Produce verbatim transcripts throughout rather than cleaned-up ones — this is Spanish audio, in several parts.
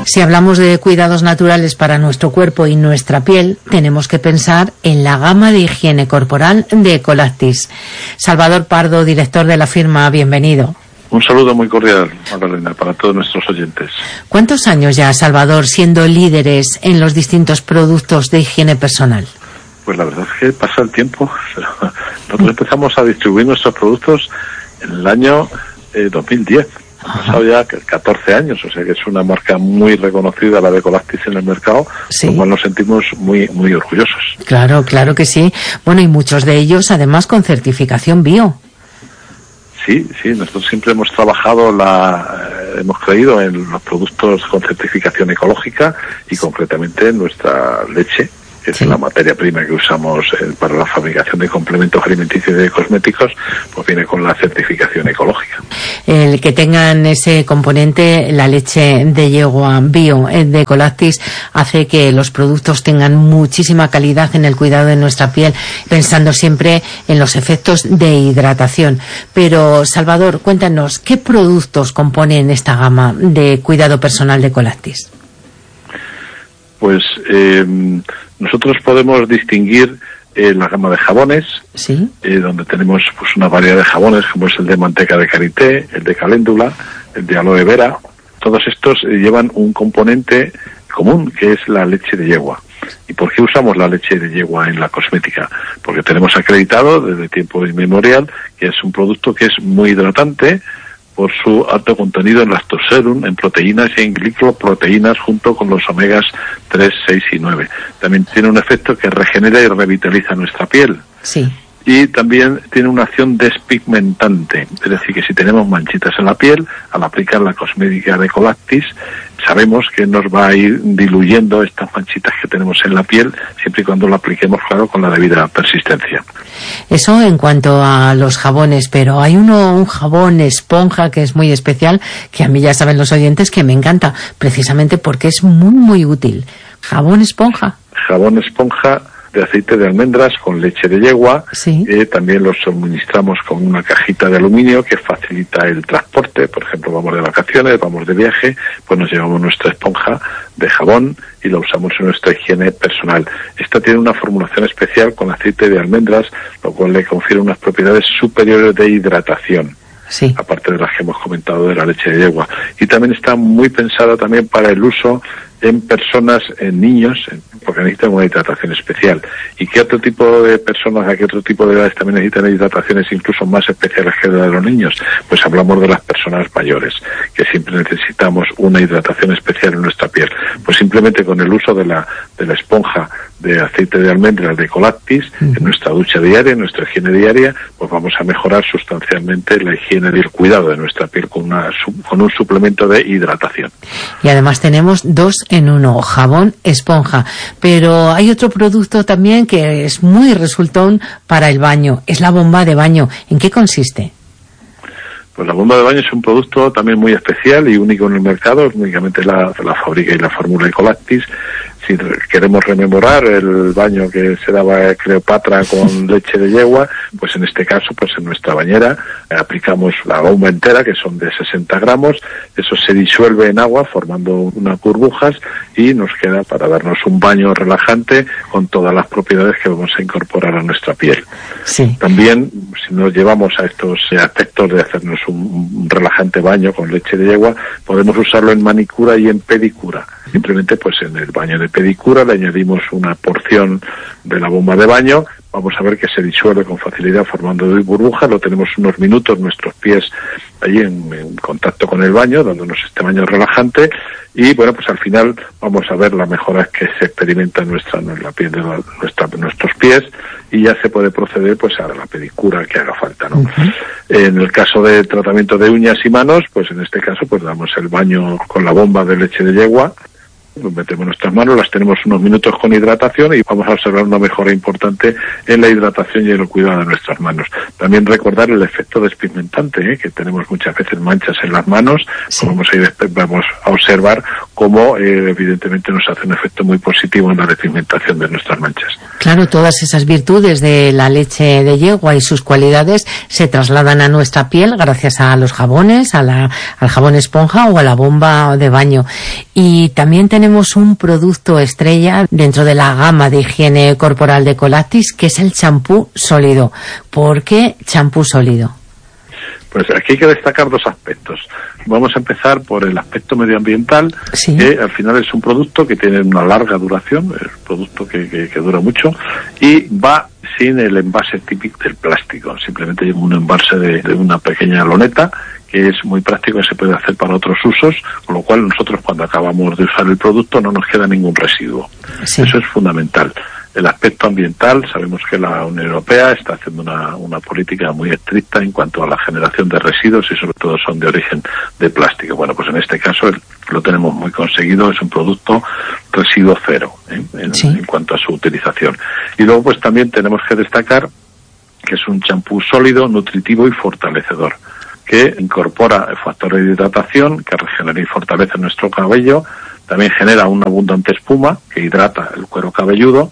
Si hablamos de cuidados naturales para nuestro cuerpo y nuestra piel, tenemos que pensar en la gama de higiene corporal de Ecolactis. Salvador Pardo, director de la firma, bienvenido. Un saludo muy cordial, Magdalena, para todos nuestros oyentes. ¿Cuántos años ya, Salvador, siendo líderes en los distintos productos de higiene personal? Pues la verdad es que pasa el tiempo. Nosotros empezamos a distribuir nuestros productos en el año eh, dos mil diez. Ha pasado ya catorce años, o sea que es una marca muy reconocida, la de Ecolactis, en el mercado, sí. Con lo cual nos sentimos muy muy orgullosos. Claro, claro que sí. Bueno, y muchos de ellos además con certificación bio. Sí, sí, nosotros siempre hemos trabajado, la, eh, hemos creído en los productos con certificación ecológica y concretamente en nuestra leche, que es sí. la materia prima que usamos eh, para la fabricación de complementos alimenticios y de cosméticos, pues viene con la certificación ecológica. El que tengan ese componente, la leche de yegua bio de Ecolactis, hace que los productos tengan muchísima calidad en el cuidado de nuestra piel, pensando siempre en los efectos de hidratación. Pero, Salvador, cuéntanos, ¿qué productos componen esta gama de cuidado personal de Ecolactis? Pues eh, nosotros podemos distinguir eh, la gama de jabones, ¿sí? eh, donde tenemos pues una variedad de jabones, como es el de manteca de karité, el de caléndula, el de aloe vera. Todos estos eh, llevan un componente común, que es la leche de yegua. ¿Y por qué usamos la leche de yegua en la cosmética? Porque tenemos acreditado desde tiempo inmemorial que es un producto que es muy hidratante, por su alto contenido en lactoserum, en proteínas y en glicoproteínas, junto con los omegas tres, seis y nueve. También tiene un efecto que regenera y revitaliza nuestra piel. Sí. Y también tiene una acción despigmentante, es decir, que si tenemos manchitas en la piel, al aplicar la cosmética de Ecolactis, sabemos que nos va a ir diluyendo estas manchitas que tenemos en la piel, siempre y cuando lo apliquemos, claro, con la debida persistencia. Eso en cuanto a los jabones, pero hay uno, un jabón esponja que es muy especial, que a mí ya saben los oyentes que me encanta, precisamente porque es muy, muy útil. ¿Jabón esponja? Jabón esponja de aceite de almendras con leche de yegua. Sí. Eh, también los suministramos con una cajita de aluminio que facilita el transporte. Por ejemplo, vamos de vacaciones, vamos de viaje, pues nos llevamos nuestra esponja de jabón y la usamos en nuestra higiene personal. Esta tiene una formulación especial con aceite de almendras, lo cual le confiere unas propiedades superiores de hidratación. Sí. Aparte de las que hemos comentado de la leche de yegua. Y también está muy pensada también para el uso en personas, en niños, porque necesitan una hidratación especial. ¿Y qué otro tipo de personas, a qué otro tipo de edades también necesitan hidrataciones incluso más especiales que la de los niños? Pues hablamos de las personas mayores, que siempre necesitamos una hidratación especial en nuestra piel. Pues simplemente con el uso de la, de la esponja de aceite de almendras de Ecolactis, mm. en nuestra ducha diaria, en nuestra higiene diaria, pues vamos a mejorar sustancialmente la higiene y el cuidado de nuestra piel con, una, con un suplemento de hidratación. Y además tenemos dos en uno, jabón, esponja. Pero hay otro producto también que es muy resultón para el baño, es la bomba de baño. ¿En qué consiste? Pues la bomba de baño es un producto también muy especial y único en el mercado, únicamente la, la fabrica y la fórmula Ecolactis. Si queremos rememorar el baño que se daba a Cleopatra con leche de yegua, pues en este caso, pues en nuestra bañera eh, aplicamos la bomba entera, que son de sesenta gramos, eso se disuelve en agua formando unas burbujas y nos queda para darnos un baño relajante con todas las propiedades que vamos a incorporar a nuestra piel. Sí. También, si nos llevamos a estos aspectos de hacernos un, un relajante baño con leche de yegua, podemos usarlo en manicura y en pedicura. Simplemente pues en el baño de pedicura le añadimos una porción de la bomba de baño, vamos a ver que se disuelve con facilidad formando burbujas, lo tenemos unos minutos nuestros pies ahí en, en contacto con el baño, dándonos este baño relajante y bueno, pues al final vamos a ver las mejoras que se experimentan en nuestra, en la piel de la, nuestra, nuestros pies y ya se puede proceder pues a la pedicura que haga falta, ¿no? Uh-huh. En el caso de tratamiento de uñas y manos, pues en este caso pues damos el baño con la bomba de leche de yegua, nos metemos nuestras manos, las tenemos unos minutos con hidratación y vamos a observar una mejora importante en la hidratación y en el cuidado de nuestras manos. También recordar el efecto despigmentante, ¿eh? que tenemos muchas veces manchas en las manos, sí. pues vamos, a ir, vamos a observar como eh, evidentemente nos hace un efecto muy positivo en la despigmentación de nuestras manchas. Claro, todas esas virtudes de la leche de yegua y sus cualidades se trasladan a nuestra piel gracias a los jabones, a la, al jabón esponja o a la bomba de baño. Y también tenemos un producto estrella dentro de la gama de higiene corporal de Ecolactis, que es el champú sólido. ¿Por qué champú sólido? Pues aquí hay que destacar dos aspectos. Vamos a empezar por el aspecto medioambiental, sí. que al final es un producto que tiene una larga duración, es un producto que, que, que dura mucho, y va sin el envase típico del plástico. Simplemente lleva un envase de, de una pequeña loneta, que es muy práctico y se puede hacer para otros usos, con lo cual nosotros cuando acabamos de usar el producto no nos queda ningún residuo. Sí. Eso es fundamental. El aspecto ambiental, sabemos que la Unión Europea está haciendo una, una política muy estricta en cuanto a la generación de residuos y sobre todo son de origen de plástico. Bueno, pues en este caso lo tenemos muy conseguido, es un producto residuo cero, ¿eh? en, sí. en cuanto a su utilización. Y luego pues también tenemos que destacar que es un champú sólido, nutritivo y fortalecedor, que incorpora factores de hidratación que regenera y fortalece nuestro cabello, también genera una abundante espuma que hidrata el cuero cabelludo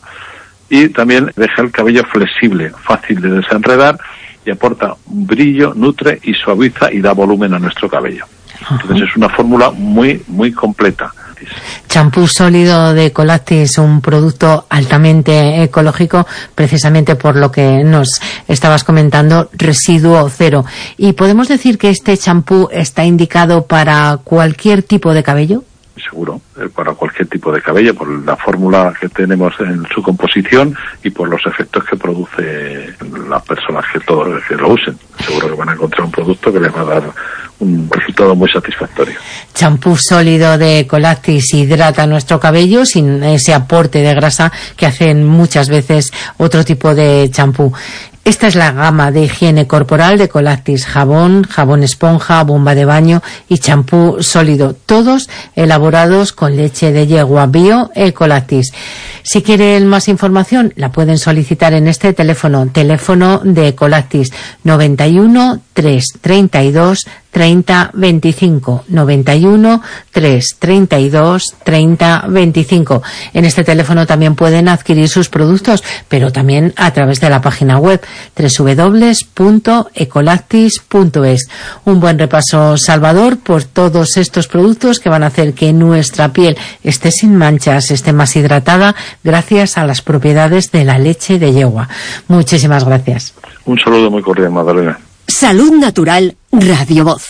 y también deja el cabello flexible, fácil de desenredar y aporta brillo, nutre y suaviza y da volumen a nuestro cabello. Entonces es una fórmula muy, muy completa. Champú sólido de Ecolactis, un producto altamente ecológico, precisamente por lo que nos estabas comentando, residuo cero. ¿Y podemos decir que este champú está indicado para cualquier tipo de cabello? Seguro, eh, para cualquier tipo de cabello, por la fórmula que tenemos en su composición y por los efectos que produce las personas que, todo, que lo usen. Seguro que van a encontrar un producto que les va a dar un resultado muy satisfactorio. Champú sólido de Ecolactis hidrata nuestro cabello sin ese aporte de grasa que hacen muchas veces otro tipo de champú. Esta es la gama de higiene corporal de Ecolactis: jabón, jabón esponja, bomba de baño y champú sólido, todos elaborados con leche de yegua bio Ecolactis. Si quieren más información, la pueden solicitar en este teléfono, teléfono de Ecolactis, noventa y uno, trescientos treinta y dos, treinta veinticinco, noventa y uno, trescientos treinta y dos, treinta veinticinco. En este teléfono también pueden adquirir sus productos, pero también a través de la página web doble u doble u doble u punto ecolactis punto es. Un buen repaso, Salvador, por todos estos productos que van a hacer que nuestra piel esté sin manchas, esté más hidratada, gracias a las propiedades de la leche de yegua. Muchísimas gracias. Un saludo muy cordial, Magdalena. Salud Natural, Radio Voz.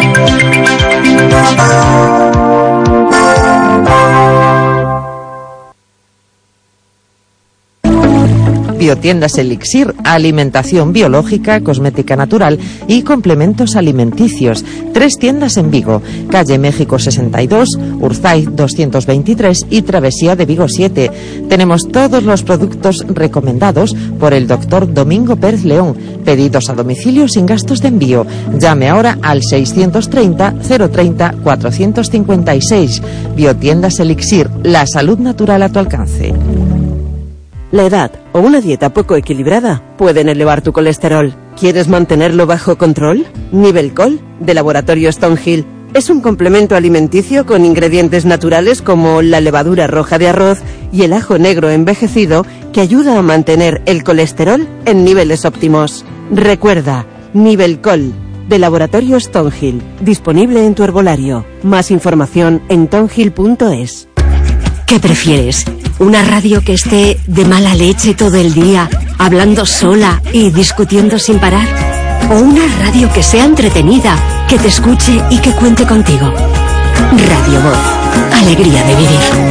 Biotiendas Elixir, alimentación biológica, cosmética natural y complementos alimenticios. Tres tiendas en Vigo: calle México sesenta y dos, Urzaiz doscientos veintitrés y Travesía de Vigo siete. Tenemos todos los productos recomendados por el doctor Domingo Pérez León. Pedidos a domicilio sin gastos de envío. Llame ahora al seiscientos treinta, cero treinta, cuatrocientos cincuenta y seis. Biotiendas Elixir, la salud natural a tu alcance. La edad o una dieta poco equilibrada pueden elevar tu colesterol. ¿Quieres mantenerlo bajo control? Nivelcol, de Laboratorio Stonehill, es un complemento alimenticio con ingredientes naturales como la levadura roja de arroz y el ajo negro envejecido que ayuda a mantener el colesterol en niveles óptimos. Recuerda, Nivelcol, de Laboratorio Stonehill, disponible en tu herbolario. Más información en tonhill punto es. ¿Qué prefieres? ¿Una radio que esté de mala leche todo el día, hablando sola y discutiendo sin parar? ¿O una radio que sea entretenida, que te escuche y que cuente contigo? Radio Voz, alegría de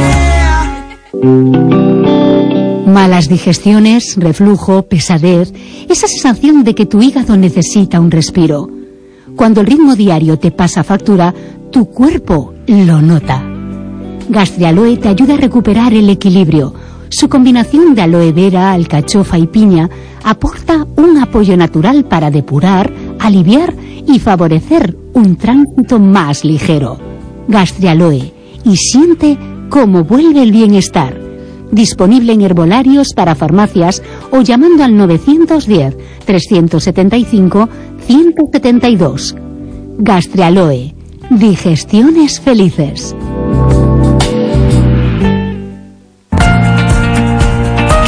vivir. Malas digestiones, reflujo, pesadez, esa sensación de que tu hígado necesita un respiro. Cuando el ritmo diario te pasa factura, tu cuerpo lo nota. Gastrialoe te ayuda a recuperar el equilibrio. Su combinación de aloe vera, alcachofa y piña aporta un apoyo natural para depurar, aliviar y favorecer un tránsito más ligero. Gastrialoe, y siente cómo vuelve el bienestar. Disponible en herbolarios, para farmacias o llamando al novecientos diez, trescientos setenta y cinco, ciento setenta y dos. Gastrialoe, digestiones felices.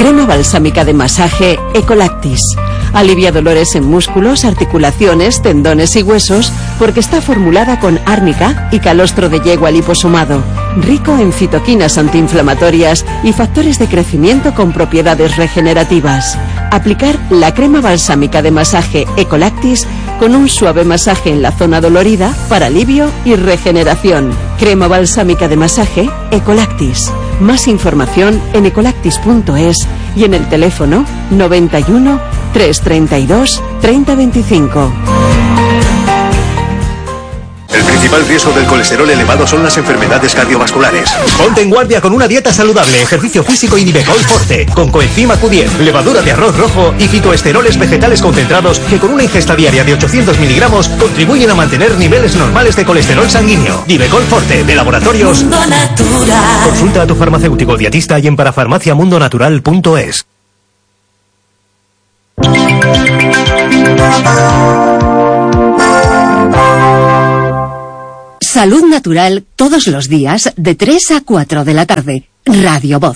Crema balsámica de masaje Ecolactis. Alivia dolores en músculos, articulaciones, tendones y huesos porque está formulada con árnica y calostro de yegua liposomado, rico en citoquinas antiinflamatorias y factores de crecimiento con propiedades regenerativas. Aplicar la crema balsámica de masaje Ecolactis con un suave masaje en la zona dolorida para alivio y regeneración. Crema balsámica de masaje Ecolactis. Más información en ecolactis punto es y en el teléfono noventa y uno, trescientos treinta y dos, treinta veinticinco. El principal riesgo del colesterol elevado son las enfermedades cardiovasculares. Ponte en guardia con una dieta saludable, ejercicio físico y Nivecol Forte, con coenzima Q diez, levadura de arroz rojo y fitoesteroles vegetales concentrados que con una ingesta diaria de ochocientos miligramos contribuyen a mantener niveles normales de colesterol sanguíneo. Nivecol Forte, de Laboratorios Mundo Natural. Consulta a tu farmacéutico dietista y en parafarmacia mundo natural punto es. Salud Natural todos los días de tres a cuatro de la tarde. Radio Voz.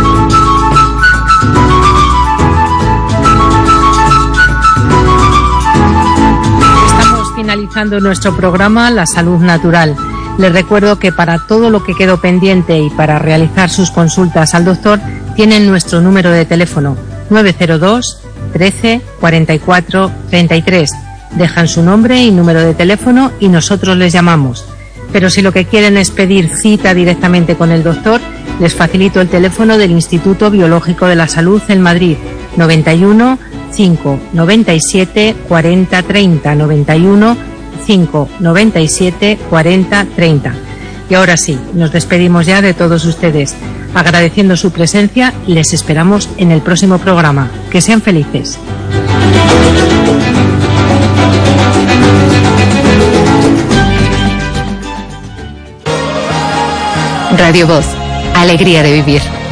Estamos finalizando nuestro programa La Salud Natural. Les recuerdo que para todo lo que quedó pendiente y para realizar sus consultas al doctor tienen nuestro número de teléfono nueve cero dos, trece, cuarenta y cuatro, treinta y tres. Dejan su nombre y número de teléfono y nosotros les llamamos. Pero si lo que quieren es pedir cita directamente con el doctor, les facilito el teléfono del Instituto Biológico de la Salud en Madrid, noventa y uno, cinco, noventa y siete, cuarenta, treinta, noventa y uno, cinco, noventa y siete, cuarenta, treinta. Y ahora sí, nos despedimos ya de todos ustedes. Agradeciendo su presencia, les esperamos en el próximo programa. Que sean felices. Radio Voz, alegría de vivir.